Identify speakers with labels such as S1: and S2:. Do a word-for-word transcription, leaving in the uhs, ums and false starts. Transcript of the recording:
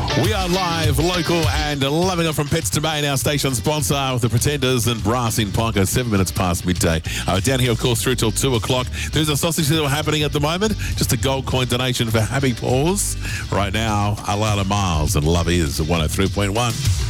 S1: We are live, local, and loving it from Pets to Main, our station sponsor with the Pretenders and Brass in Ponca, seven minutes past midday. Uh, down here, of course, through till two o'clock. There's a sausage sizzle happening at the moment. Just a gold coin donation for Happy Paws. Right now, Alana Miles and Love Is at one oh three point one.